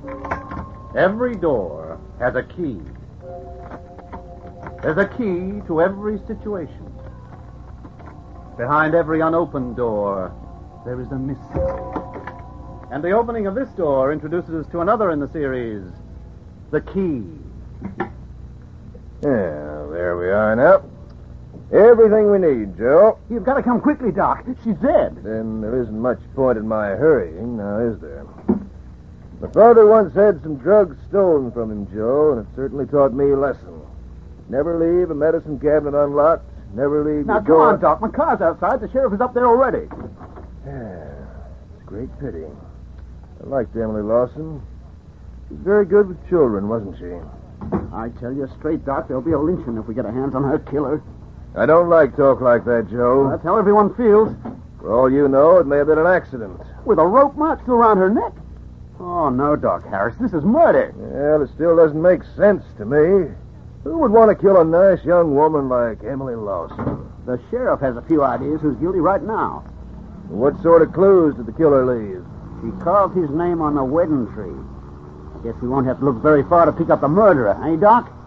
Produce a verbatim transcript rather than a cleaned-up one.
Every door has a key. There's a key to every situation. Behind every unopened door, there is a mystery. And the opening of this door introduces us to another in the series, The Key. Yeah, there we are now. Everything we need, Joe. You've got to come quickly, Doc. She's dead. Then there isn't much point in my hurrying, now is there? My father once had some drugs stolen from him, Joe, and it certainly taught me a lesson. Never leave a medicine cabinet unlocked. Never leave Now, your come door... on, Doc. My car's outside. The sheriff is up there already. Yeah, it's a great pity. I liked Emily Lawson. She was very good with children, wasn't she? I tell you straight, Doc, there'll be a lynching if we get our hands on her killer. I don't like talk like that, Joe. That's how everyone feels. For all you know, it may have been an accident. With a rope mark still around her neck. Oh, no, Doc Harris. This is murder. Well, it still doesn't make sense to me. Who would want to kill a nice young woman like Emily Lawson? The sheriff has a few ideas who's guilty right now. What sort of clues did the killer leave? She carved his name on the wedding tree. I guess we won't have to look very far to pick up the murderer, eh, Doc?